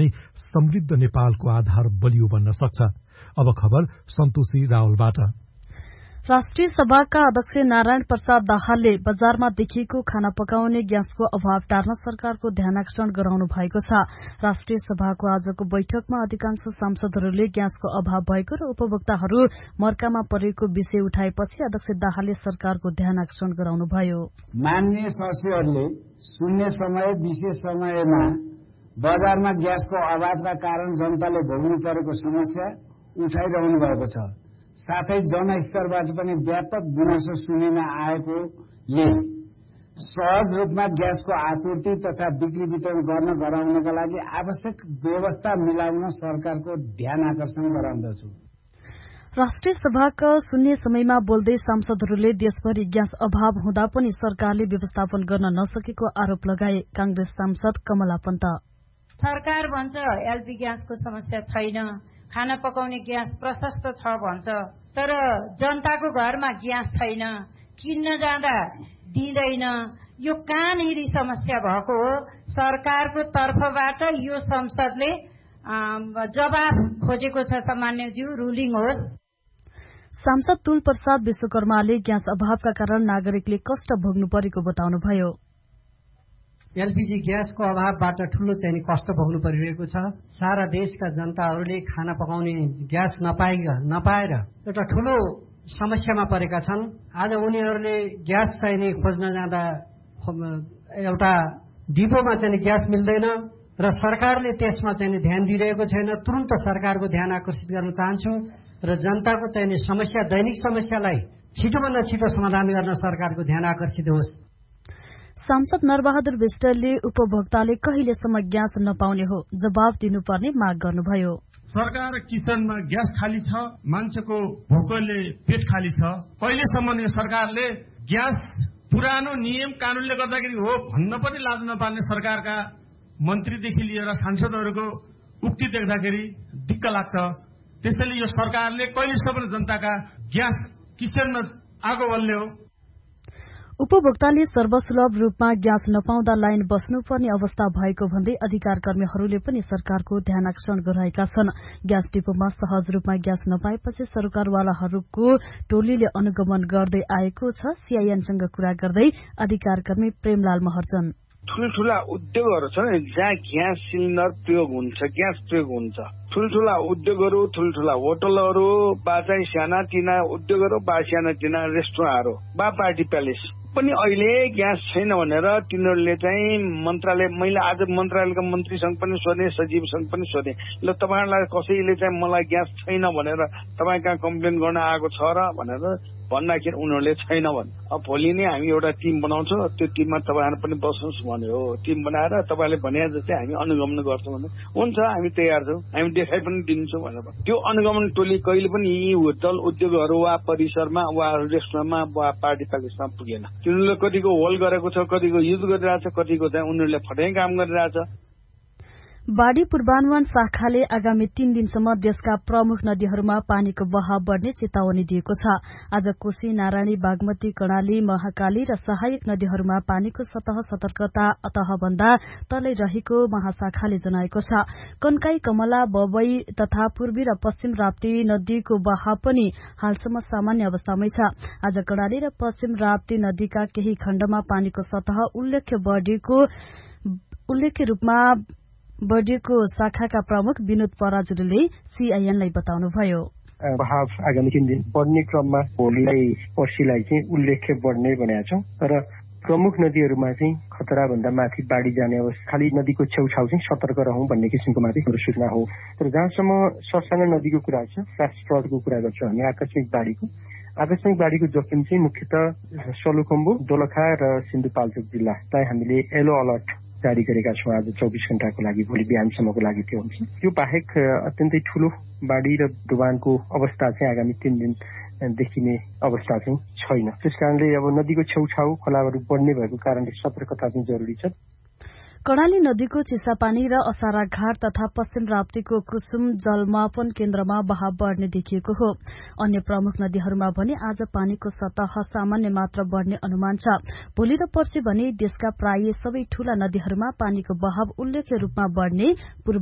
पनि समृद्ध नेपालको आधार बलियो बन्न सक्छ। अब खबर सन्तोषी रावलबाट। राष्ट्रिय सभाका अध्यक्ष नारायण प्रसाद दाहालले बजारमा देखिएको खाना पकाउने ग्यासको अभाव टार्न सरकारको ध्यानाकर्षण गराउनु भएको छ। राष्ट्रिय सभाको आजको बैठकमा अधिकांश सांसदहरूले ग्यासको अभाव भएको र उपभोक्ताहरू मर्कामा परेको विषय उठाएपछि अध्यक्ष दाहालले सरकारको ध्यानाकर्षण गराउनुभयो। माननीय सचिवहरूले शून्य समय विशेष समयमा बजारमा ग्यासको अभावका कारण जनताले भोग्नु परेको समस्या उठाइरहनु भएको छ। साथै जनस्तरबाट पनि व्यापक गुनासो सुनिन आएकोले सहज रूपमा ग्यासको आपूर्ति तथा बिक्री वितरण गर्न गराउनका लागि आवश्यक व्यवस्था मिलाउन सरकारको ध्यान आकर्षण गराउँदछु। राष्ट्रिय सभाका शून्य समयमा बोल्दै सांसदहरूले देशभरि ग्यास अभाव हुँदा पनि सरकारले व्यवस्थापन गर्न नसकेको आरोप लगाए। कांग्रेस सांसद कमला पन्त सरकार भन्छ एलपी ग्यासको समस्या छैन, खाना पकाउने ग्यास प्रशस्त छ भन्छ, तर जनताको घरमा ग्यास छैन, किन्न जाँदा दिँदैन। यो कहाँनिर समस्या भएको हो? सरकारको तर्फबाट यो संसदले जवाब खोजेको छ। सामान्यज्यू रुलिङ होस्। सांसद तुल प्रसाद विश्वकर्माले ग्यास अभावका कारण नागरिकले कष्ट भोग्नु परेको बताउनुभयो। एलपीजी ग्यासको अभावबाट ठूलो चाहिँ कष्ट भोग्नु परिरहेको छ। सारा देशका जनताहरूले खाना पकाउने ग्यास नपाएर एउटा ठूलो समस्यामा परेका छन्। आज उनीहरूले ग्यास चाहिने खोज्न जाँदा एउटा डिपोमा चाहिँ ग्यास मिल्दैन र सरकारले त्यसमा चाहिँ ध्यान दिइरहेको छैन। तुरन्त सरकारको ध्यान आकर्षित गर्न चाहन्छु र जनताको चाहिने समस्या, दैनिक समस्यालाई छिटोभन्दा छिटो समाधान गर्न सरकारको ध्यान आकर्षित होस्। सांसद नरबहादुर विष्टले उपभोक्ताले कहिलेसम्म ग्यास नपाउने हो जवाब दिनुपर्ने माग गर्नुभयो। सरकार किचनमा ग्यास खाली छ, मान्छेको भोकले पेट खाली छ। कहिलेसम्म सरकारले ग्यास पुरानो नियम कानूनले गर्दाखेरि हो भन्न पनि लाज नपार्ने सरकारका मन्त्रीदेखि लिएर सांसदहरूको उक्ति देख्दाखेरि दिक्क लाग्छ। त्यसैले यो सरकारले कहिलेसम्म जनताका ग्यास किचनमा आगो बल्ने हो? उपभोक्ताले सर्वसुलभ रूपमा ग्यास नपाउँदा लाइन बस्नुपर्ने अवस्था भएको भन्दै अधिकार कर्मीहरूले पनि सरकारको ध्यानाकर्षण गराएका छन्। ग्यास डिपोमा सहज रूपमा ग्यास नपाएपछि सरकारवालाहरूको टोलीले अनुगमन गर्दै आएको छ। सीआईएनसँग कुरा गर्दै अधिकार कर्मी प्रेमलाल महर्जन ठूला उद्योगहरू छन् जहाँ ग्यास सिलिन्डर प्रयोग हुन्छ, ग्यास प्रयोग हुन्छ। ठूला उद्योगहरू, ठूला होटलहरू, बा चाहिँ सानातिना उद्योगहरू, बा सानातिना रेस्टुरेन्टहरू, बा पार्टी प्यालेस पनि अहिले ग्यास छैन भनेर तिनीहरूले चाहिँ मन्त्रालय, मैले आज मन्त्रालयका मन्त्रीसँग पनि सोधेँ, सचिवसँग पनि सोधेँ, ल तपाईँहरूलाई कसैले चाहिँ मलाई ग्यास छैन भनेर तपाईँ कहाँ कम्प्लेन गर्न आएको छ र भनेर भन्दाखेरि उनीहरूले छैन भने अब भोलि नै हामी एउटा टिम बनाउँछौँ, त्यो टिममा तपाईँहरू पनि बस्नुहोस् भन्यो। टिम बनाएर तपाईँले भने जस्तै हामी अनुगमन गर्छौँ भने हुन्छ, हामी तयार छौँ, हामी देखाइ पनि दिन्छौँ भनेर। त्यो अनुगमन टोली कहिले पनि यी होटल उद्योगहरू वा परिसरमा वा रेस्टुरेन्टमा वा पार्टी प्यालेसमा पुगेन। तिनीहरूले कतिको होल्ड गरेको छ, कतिको युज गरिरहेछ, कतिको चाहिँ उनीहरूले फटाइ काम गरिरहेछ। बाढ़ी पूर्वानुमान शाखाले आगामी 3 दिनसम्म देशका प्रमुख नदीहरूमा पानीको बहाव बढ़ने चेतावनी दिएको छ। आज कोशी, नारायणी, बागमती, कर्णाली, महाकाली र सहायक नदीहरूमा पानीको सतह सतर्कता अतहभन्दा तलै रहेको महाशाखाले जनाएको छ। कन्काई, कमला, बबई तथा पूर्वी र पश्चिम राप्ती नदीको बहाव पनि हालसम्म सामान्य अवस्थामै छ। आज कर्णाली र पश्चिम राप्ती नदीका केही खण्डमा पानीको सतह उल्लेख्य रूपमा बढ़ेको शाखाका प्रमुख विनोद पराजुलीले सीआईएनलाई बताउनुभयो। बहाव आगामी 3 दिन बढ्ने क्रममा भोलिलाई पर्सिलाई चाहिँ उल्लेख्य बढ्ने भनेका छौं। तर प्रमुख नदीहरूमा चाहिँ खतरा भन्दा माथि बाढ़ी जाने अवस्था, खाली नदीको छेउछाउ चाहिँ सतर्क रहौं भन्ने किसिमको माथि सूचना हो। तर जहाँसम्म ससाना नदीको कुरा छ, फ्ल्यास फ्लडको कुरा गर्छौं हामी, आकस्मिक बाढ़ीको जोखिम चाहिँ मुख्यतः सलुखुम्बु, दोलखा र सिन्धुपाल्चोक जिल्लालाई हामीले येलो अलर्ट जारी गरेका छौं आज 24 घण्टाको लागि, भोलि बिहानसम्मको लागि त्यो हुन्छ। यो बाहेक अत्यन्तै ठूलो बाढ़ी र डुबानको अवस्था चाहिँ आगामी 3 दिन देखिने अवस्था चाहिँ छैन। त्यसकारणले अब नदीको छेउछाउ खोलाहरू बढ्ने भएको कारणले सतर्कता चाहिँ जरुरी छ। कर्णाली नदीको चिसापानी र असारा घाट तथा पश्चिम राप्तीको कुसुम जलमापन केन्द्रमा बहाव बढ़ने देखिएको हो। अन्य प्रमुख नदीहरूमा भने आज पानीको सतह सामान्य मात्र बढ़ने अनुमान छ। भोलि र पर्सि भने देशका प्राय सबै ठूला नदीहरूमा पानीको बहाव उल्लेख्य रूपमा बढ़ने